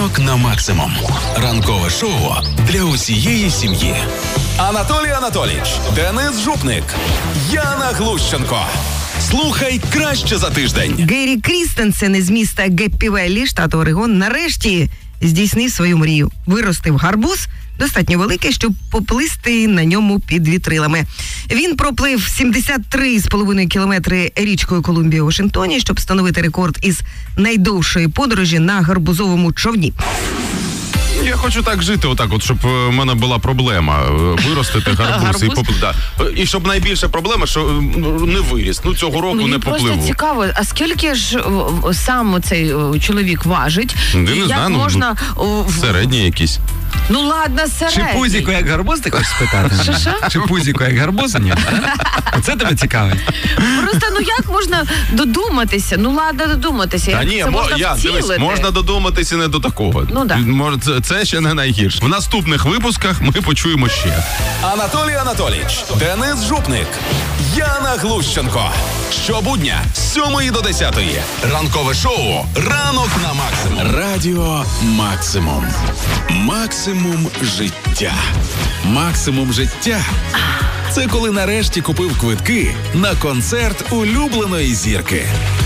Ранок на максимум. Ранкове шоу для усієї сім'ї. Анатолій Анатолійович, Денис Жупник, Яна Глущенко. Слухай краще за тиждень. Гері Крістенсен із міста Геппі-Веллі, штату Орегон, нарешті здійснив свою мрію. Виростив гарбуз достатньо великий, щоб поплисти на ньому під вітрилами. Він проплив 73,5 кілометри річкою Колумбія у Вашингтоні, щоб встановити рекорд із найдовшої подорожі на гарбузовому човні. Я хочу так жити, отак от, щоб в мене була проблема виростити гарбуз. І щоб найбільша проблема, що не виріс. Цього року не попливу. Мені просто цікаво, а скільки ж сам цей чоловік важить? Не знаю, можна... середній якийсь. Ну ладно, середній. Чи пузіку як гарбуз, ти хочеш спитати? Що? Чи пузіку як гарбуз? Ні. Це тебе цікавить? Просто, як можна додуматися? Ладно, додуматися. Та ні, дивись, можна додуматися і не до такого. Ну, да. Це ще не найгірше. В наступних випусках ми почуємо ще. Анатолій Анатолійович, Денис Жупник, Яна Глущенко. Щобудня з 7 до 10. Ранкове шоу «Ранок на максимум». Радіо Максимум. Максимум життя. Максимум життя – це коли нарешті купив квитки на концерт улюбленої зірки.